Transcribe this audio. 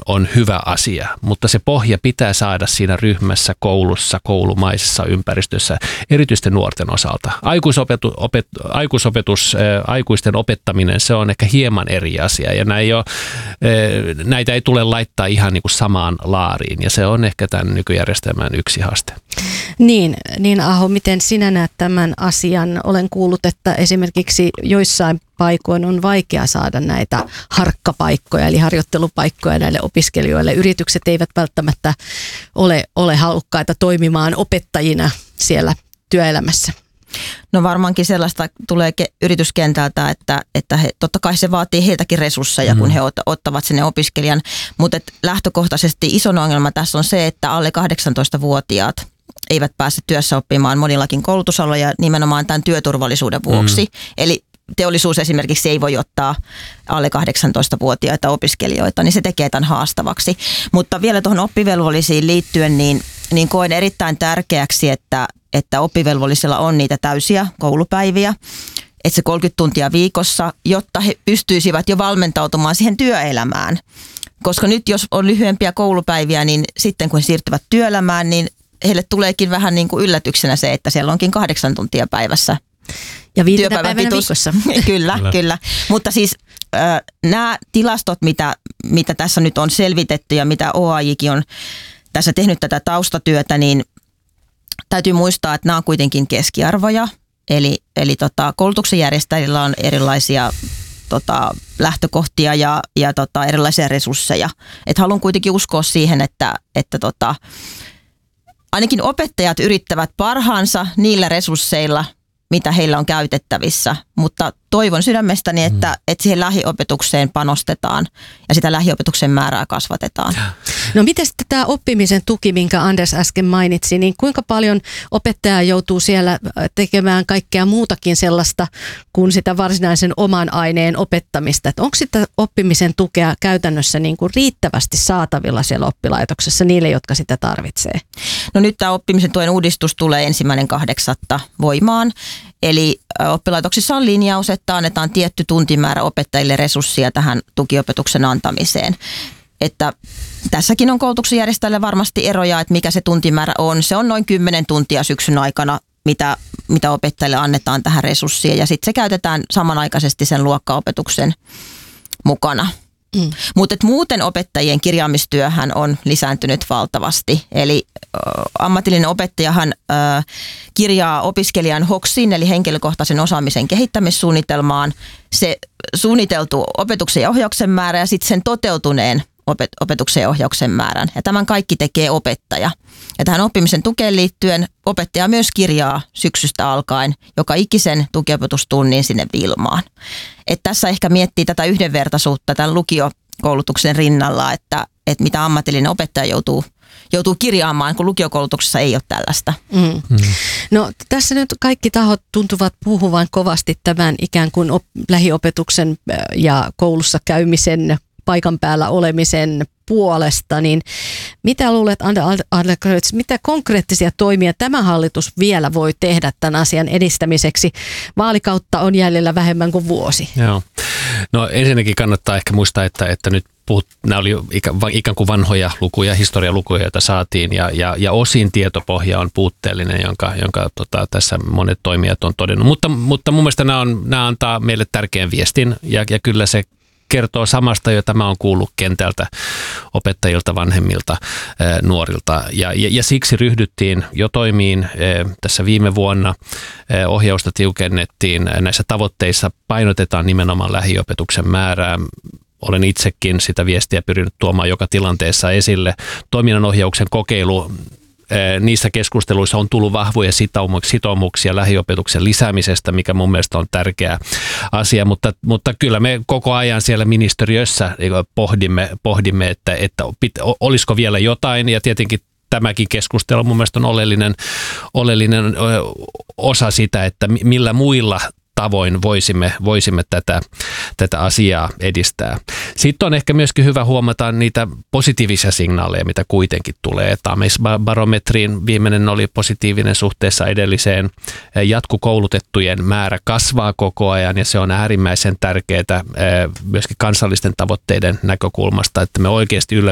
on hyvä asia, mutta se pohja pitää saada siinä ryhmässä, koulussa, koulumaisessa ympäristössä, erityisesti nuorten osalta. Aikuisten opettaminen, se on ehkä hieman eri asia ja näitä ei tule laittaa ihan niin kuin samaan laariin ja se on ehkä tämän nykyjärjestelmän yksi haaste. Niin Aho, miten sinä näet tämän asian? Olen kuullut, että esimerkiksi joissain paikoin on vaikea saada näitä harkkapaikkoja, eli harjoittelupaikkoja näille opiskelijoille. Yritykset eivät välttämättä ole halukkaita toimimaan opettajina siellä työelämässä. No varmaankin sellaista tulee yrityskentältä, että totta kai se vaatii heiltäkin resursseja, kun he ottavat sinne opiskelijan, mutta lähtökohtaisesti ison ongelma tässä on se, että alle 18-vuotiaat eivät pääse työssä oppimaan monillakin koulutusaloja nimenomaan tämän työturvallisuuden vuoksi. Eli teollisuus esimerkiksi ei voi ottaa alle 18-vuotiaita opiskelijoita, niin se tekee tämän haastavaksi. Mutta vielä tuohon oppivelvollisiin liittyen, niin koen erittäin tärkeäksi, että oppivelvollisilla on niitä täysiä koulupäiviä, että se 30 tuntia viikossa, jotta he pystyisivät jo valmentautumaan siihen työelämään. Koska nyt jos on lyhyempiä koulupäiviä, niin sitten kun he siirtyvät työelämään, niin heille tuleekin vähän niin kuin yllätyksenä se, että siellä onkin 8 tuntia päivässä. Ja 5 päivänä viikossa. Kyllä. Mutta siis nämä tilastot, mitä tässä nyt on selvitetty ja mitä OAJkin on tässä tehnyt tätä taustatyötä, niin täytyy muistaa, että nämä on kuitenkin keskiarvoja. Eli koulutuksen järjestäjillä on erilaisia lähtökohtia ja erilaisia resursseja. Et haluan kuitenkin uskoa siihen, että ainakin opettajat yrittävät parhaansa niillä resursseilla, mitä heillä on käytettävissä, mutta toivon sydämestäni, että siihen lähiopetukseen panostetaan ja sitä lähiopetuksen määrää kasvatetaan. No miten sitten tämä oppimisen tuki, minkä Anders äsken mainitsi, niin kuinka paljon opettaja joutuu siellä tekemään kaikkea muutakin sellaista kuin sitä varsinaisen oman aineen opettamista? Että onko sitä oppimisen tukea käytännössä niin kuin riittävästi saatavilla siellä oppilaitoksessa niille, jotka sitä tarvitsee? No nyt tämä oppimisen tuen uudistus tulee 1.8. voimaan. Eli oppilaitoksissa on linjaus, että annetaan tietty tuntimäärä opettajille resursseja tähän tukiopetuksen antamiseen. Että tässäkin on koulutuksen järjestäjille varmasti eroja, että mikä se tuntimäärä on. Se on noin 10 tuntia syksyn aikana, mitä opettajille annetaan tähän resurssiin. Ja sitten se käytetään samanaikaisesti sen luokkaopetuksen mukana. Mutta muuten opettajien kirjaamistyöhän on lisääntynyt valtavasti. Eli ammatillinen opettajahan kirjaa opiskelijan HOKSiin, eli henkilökohtaisen osaamisen kehittämissuunnitelmaan, se suunniteltu opetuksen ja ohjauksen määrä ja sitten sen toteutuneen opetuksen ja ohjauksen määrän. Ja tämän kaikki tekee opettaja. Ja tähän oppimisen tukeen liittyen opettaja myös kirjaa syksystä alkaen joka ikisen tukiopetustunnin sinne Wilmaan. Et tässä ehkä miettii tätä yhdenvertaisuutta tämän lukiokoulutuksen rinnalla, että mitä ammatillinen opettaja joutuu kirjaamaan, kun lukiokoulutuksessa ei ole tällaista. No tässä nyt kaikki tahot tuntuvat puhuvan kovasti tämän ikään kuin lähiopetuksen ja koulussa käymisen, paikan päällä olemisen puolesta, niin mitä luulet, Adlercreutz, mitä konkreettisia toimia tämä hallitus vielä voi tehdä tämän asian edistämiseksi? Vaalikautta on jäljellä vähemmän kuin vuosi. Joo. No ensinnäkin kannattaa ehkä muistaa, että nyt nämä oli ikään kuin vanhoja lukuja, historialukuja, joita saatiin ja osin tietopohja on puutteellinen, jonka tässä monet toimijat on todennut. Mutta mun mielestä nämä antaa meille tärkeän viestin ja kyllä se kertoo samasta, jota mä oon kuullut kentältä, opettajilta, vanhemmilta, nuorilta. Ja siksi ryhdyttiin jo toimiin tässä viime vuonna. Ohjausta tiukennettiin. Näissä tavoitteissa painotetaan nimenomaan lähiopetuksen määrää. Olen itsekin sitä viestiä pyrinyt tuomaan joka tilanteessa esille. Toiminnanohjauksen kokeilu. Niissä keskusteluissa on tullut vahvoja sitoumuksia lähiopetuksen lisäämisestä, mikä mun mielestä on tärkeä asia, mutta kyllä me koko ajan siellä ministeriössä pohdimme että olisiko vielä jotain, ja tietenkin tämäkin keskustelu mun mielestä on oleellinen osa sitä, että millä muilla tavoin voisimme tätä asiaa edistää. Sitten on ehkä myöskin hyvä huomata niitä positiivisia signaaleja, mitä kuitenkin tulee. Barometrin viimeinen oli positiivinen suhteessa edelliseen. Jatkokoulutettujen määrä kasvaa koko ajan ja se on äärimmäisen tärkeää myöskin kansallisten tavoitteiden näkökulmasta, että me oikeasti